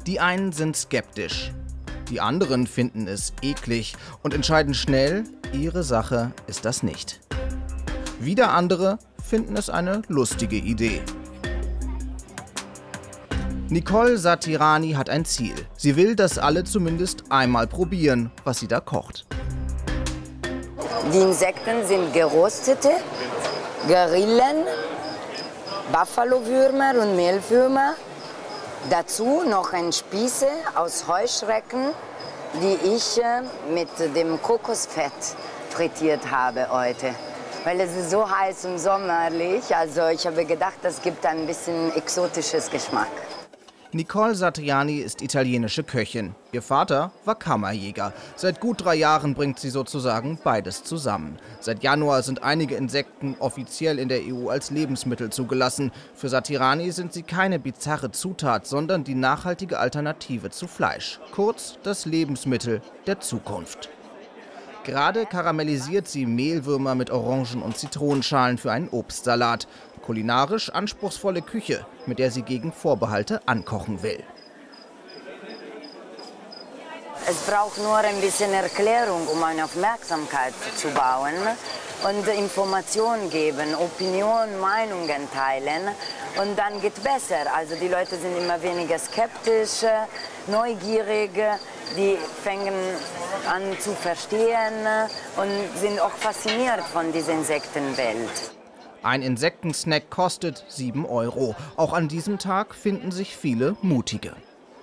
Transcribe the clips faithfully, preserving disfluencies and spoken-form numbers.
Die einen sind skeptisch, die anderen finden es eklig und entscheiden schnell, ihre Sache ist das nicht. Wieder andere finden es eine lustige Idee. Nicole Satirani hat ein Ziel. Sie will, dass alle zumindest einmal probieren, was sie da kocht. Die Insekten sind geröstete Grillen, Buffalo-Würmer und Mehlwürmer. Dazu noch ein Spieße aus Heuschrecken, die ich mit dem Kokosfett frittiert habe heute. Weil es ist so heiß und sommerlich, also ich habe gedacht, das gibt ein bisschen exotisches Geschmack. Nicole Satriani ist italienische Köchin. Ihr Vater war Kammerjäger. Seit gut drei Jahren bringt sie sozusagen beides zusammen. Seit Januar sind einige Insekten offiziell in der E U als Lebensmittel zugelassen. Für Satirani sind sie keine bizarre Zutat, sondern die nachhaltige Alternative zu Fleisch. Kurz das Lebensmittel der Zukunft. Gerade karamellisiert sie Mehlwürmer mit Orangen- und Zitronenschalen für einen Obstsalat. Kulinarisch anspruchsvolle Küche, mit der sie gegen Vorbehalte ankochen will. Es braucht nur ein bisschen Erklärung, um eine Aufmerksamkeit zu bauen und Informationen geben, Opinionen, Meinungen teilen und dann geht es besser. Also die Leute sind immer weniger skeptisch, neugierig, die fangen an zu verstehen und sind auch fasziniert von dieser Insektenwelt. Ein Insektensnack kostet sieben Euro. Auch an diesem Tag finden sich viele Mutige.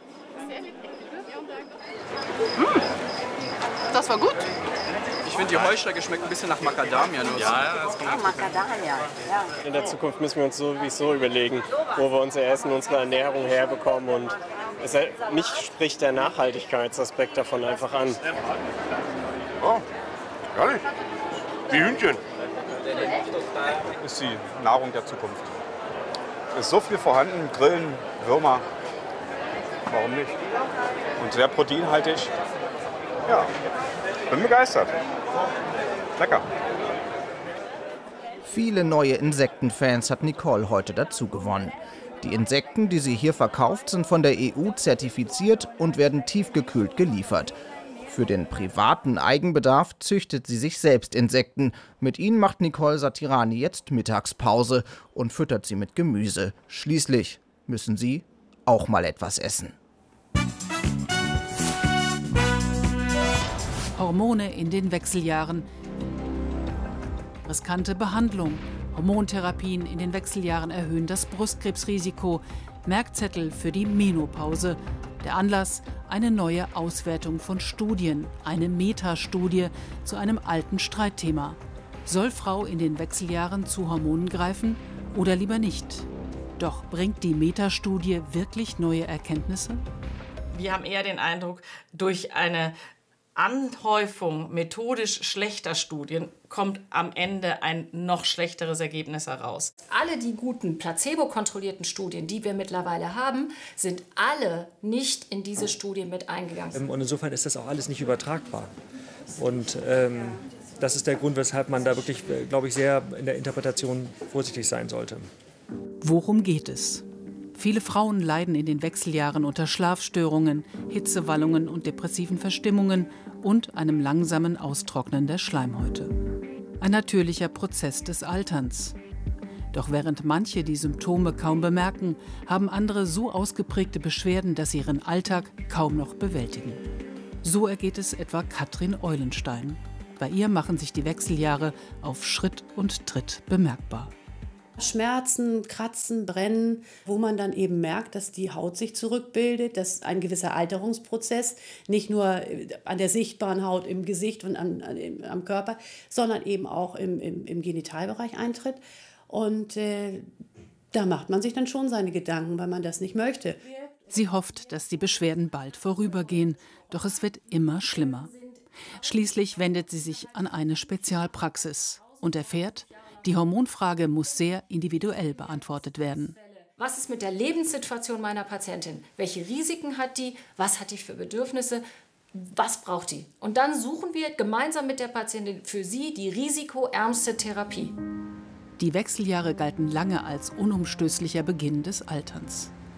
Mmh, das war gut. Ich finde, die Heuschrecke schmeckt ein bisschen nach Macadamia-Nuss. Ja, das kommt ah, Macadamia. Ja. In der Zukunft müssen wir uns sowieso überlegen, wo wir unser Essen, unsere Ernährung herbekommen. Und es, mich spricht der Nachhaltigkeitsaspekt davon einfach an. Oh, geil. Wie Hühnchen. Ist die Nahrung der Zukunft. Ist so viel vorhanden, Grillen, Würmer, warum nicht? Und sehr proteinhaltig. Ja, bin begeistert. Lecker. Viele neue Insektenfans hat Nicole heute dazu gewonnen. Die Insekten, die sie hier verkauft, sind von der E U zertifiziert und werden tiefgekühlt geliefert. Für den privaten Eigenbedarf züchtet sie sich selbst Insekten. Mit ihnen macht Nicole Satirani jetzt Mittagspause und füttert sie mit Gemüse. Schließlich müssen sie auch mal etwas essen. Hormone in den Wechseljahren. Riskante Behandlung. Hormontherapien in den Wechseljahren erhöhen das Brustkrebsrisiko. Merkzettel für die Menopause. Der Anlass: eine neue Auswertung von Studien, eine Metastudie zu einem alten Streitthema. Soll Frau in den Wechseljahren zu Hormonen greifen oder lieber nicht? Doch bringt die Metastudie wirklich neue Erkenntnisse? Wir haben eher den Eindruck, durch eine Anhäufung methodisch schlechter Studien kommt am Ende ein noch schlechteres Ergebnis heraus. Alle die guten placebo-kontrollierten Studien, die wir mittlerweile haben, sind alle nicht in diese Studie mit eingegangen. Und insofern ist das auch alles nicht übertragbar. Und ähm, das ist der Grund, weshalb man da wirklich, glaube ich, sehr in der Interpretation vorsichtig sein sollte. Worum geht es? Viele Frauen leiden in den Wechseljahren unter Schlafstörungen, Hitzewallungen und depressiven Verstimmungen und einem langsamen Austrocknen der Schleimhäute. Ein natürlicher Prozess des Alterns. Doch während manche die Symptome kaum bemerken, haben andere so ausgeprägte Beschwerden, dass sie ihren Alltag kaum noch bewältigen. So ergeht es etwa Katrin Eulenstein. Bei ihr machen sich die Wechseljahre auf Schritt und Tritt bemerkbar. Schmerzen, Kratzen, Brennen, wo man dann eben merkt, dass die Haut sich zurückbildet, dass ein gewisser Alterungsprozess nicht nur an der sichtbaren Haut im Gesicht und an, an, am Körper, sondern eben auch im, im, im Genitalbereich eintritt. Und äh, da macht man sich dann schon seine Gedanken, weil man das nicht möchte. Sie hofft, dass die Beschwerden bald vorübergehen, doch es wird immer schlimmer. Schließlich wendet sie sich an eine Spezialpraxis und erfährt, die Hormonfrage muss sehr individuell beantwortet werden. Was ist mit der Lebenssituation meiner Patientin? Welche Risiken hat die? Was hat die für Bedürfnisse? Was braucht die? Und dann suchen wir gemeinsam mit der Patientin für sie die risikoärmste Therapie. Die Wechseljahre galten lange als unumstößlicher Beginn des Alterns.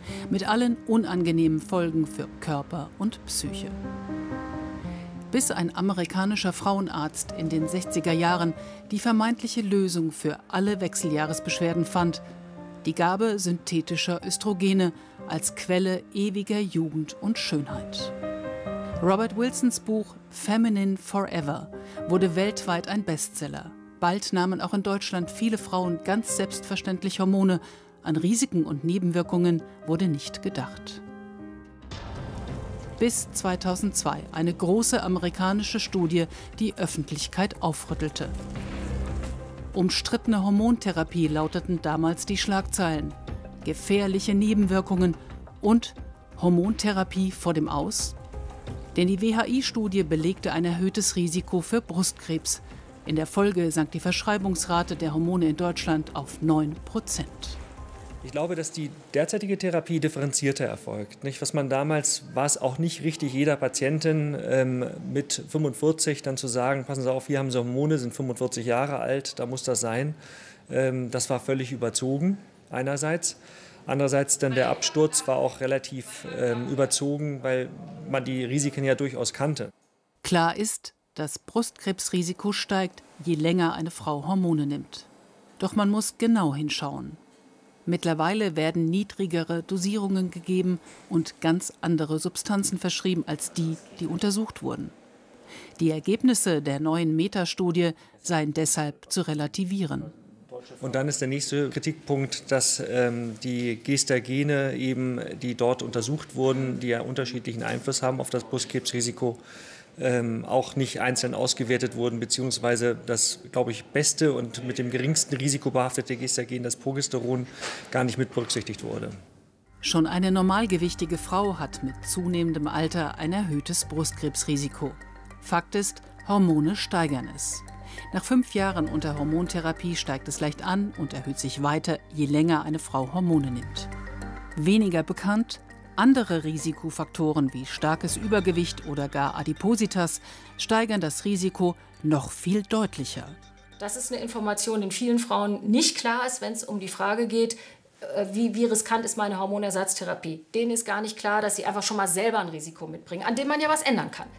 Mit allen unangenehmen Folgen für Körper und Psyche. Bis ein amerikanischer Frauenarzt in den sechziger Jahren die vermeintliche Lösung für alle Wechseljahresbeschwerden fand: die Gabe synthetischer Östrogene als Quelle ewiger Jugend und Schönheit. Robert Wilsons Buch Feminine Forever wurde weltweit ein Bestseller. Bald nahmen auch in Deutschland viele Frauen ganz selbstverständlich Hormone. An Risiken und Nebenwirkungen wurde nicht gedacht. Bis zweitausendzwei eine große amerikanische Studie die Öffentlichkeit aufrüttelte. Umstrittene Hormontherapie lauteten damals die Schlagzeilen. Gefährliche Nebenwirkungen und Hormontherapie vor dem Aus? Denn die W H I-Studie belegte ein erhöhtes Risiko für Brustkrebs. In der Folge sank die Verschreibungsrate der Hormone in Deutschland auf neun Prozent. Ich glaube, dass die derzeitige Therapie differenzierter erfolgt. Nicht? Was man damals, war es auch nicht richtig, jeder Patientin ähm, mit fünfundvierzig dann zu sagen, passen Sie auf, hier haben Sie Hormone, sind fünfundvierzig Jahre alt, da muss das sein. Ähm, das war völlig überzogen einerseits. Andererseits dann der Absturz war auch relativ ähm, überzogen, weil man die Risiken ja durchaus kannte. Klar ist, das Brustkrebsrisiko steigt, je länger eine Frau Hormone nimmt. Doch man muss genau hinschauen. Mittlerweile werden niedrigere Dosierungen gegeben und ganz andere Substanzen verschrieben als die, die untersucht wurden. Die Ergebnisse der neuen Metastudie seien deshalb zu relativieren. Und dann ist der nächste Kritikpunkt, dass ähm, die Gestagene, eben, die dort untersucht wurden, die ja unterschiedlichen Einfluss haben auf das Brustkrebsrisiko, ähm, auch nicht einzeln ausgewertet wurden, beziehungsweise das, glaube ich, beste und mit dem geringsten Risiko behaftete Gestagen, das Progesteron, gar nicht mit berücksichtigt wurde. Schon eine normalgewichtige Frau hat mit zunehmendem Alter ein erhöhtes Brustkrebsrisiko. Fakt ist, Hormone steigern es. Nach fünf Jahren unter Hormontherapie steigt es leicht an und erhöht sich weiter, je länger eine Frau Hormone nimmt. Weniger bekannt: andere Risikofaktoren wie starkes Übergewicht oder gar Adipositas steigern das Risiko noch viel deutlicher. Das ist eine Information, die in vielen Frauen nicht klar ist, wenn es um die Frage geht, wie, wie riskant ist meine Hormonersatztherapie. Denen ist gar nicht klar, dass sie einfach schon mal selber ein Risiko mitbringen, an dem man ja was ändern kann.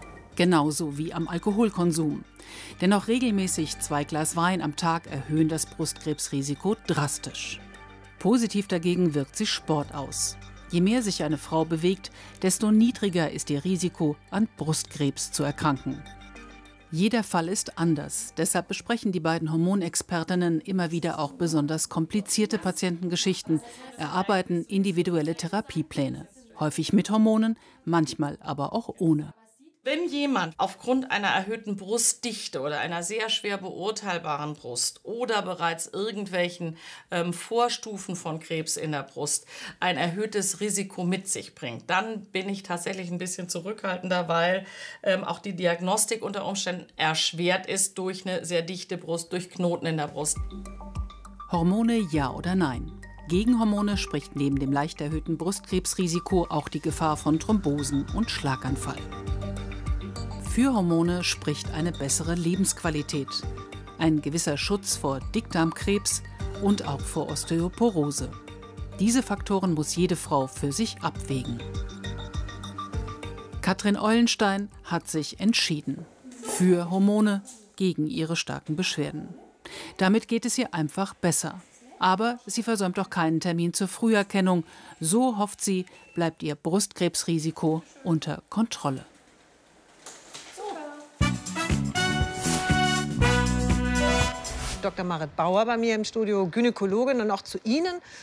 Genauso wie am Alkoholkonsum. Denn auch regelmäßig zwei Glas Wein am Tag erhöhen das Brustkrebsrisiko drastisch. Positiv dagegen wirkt sich Sport aus. Je mehr sich eine Frau bewegt, desto niedriger ist ihr Risiko, an Brustkrebs zu erkranken. Jeder Fall ist anders. Deshalb besprechen die beiden Hormonexpertinnen immer wieder auch besonders komplizierte Patientengeschichten, erarbeiten individuelle Therapiepläne. Häufig mit Hormonen, manchmal aber auch ohne. Wenn jemand aufgrund einer erhöhten Brustdichte oder einer sehr schwer beurteilbaren Brust oder bereits irgendwelchen ähm, Vorstufen von Krebs in der Brust ein erhöhtes Risiko mit sich bringt, dann bin ich tatsächlich ein bisschen zurückhaltender, weil ähm, auch die Diagnostik unter Umständen erschwert ist durch eine sehr dichte Brust, durch Knoten in der Brust. Hormone ja oder nein? Gegen Hormone spricht neben dem leicht erhöhten Brustkrebsrisiko auch die Gefahr von Thrombosen und Schlaganfall. Für Hormone spricht eine bessere Lebensqualität, ein gewisser Schutz vor Dickdarmkrebs und auch vor Osteoporose. Diese Faktoren muss jede Frau für sich abwägen. Katrin Eulenstein hat sich entschieden. Für Hormone, gegen ihre starken Beschwerden. Damit geht es ihr einfach besser. Aber sie versäumt auch keinen Termin zur Früherkennung. So hofft sie, bleibt ihr Brustkrebsrisiko unter Kontrolle. Doktor Marit Bauer bei mir im Studio, Gynäkologin. Und auch zu Ihnen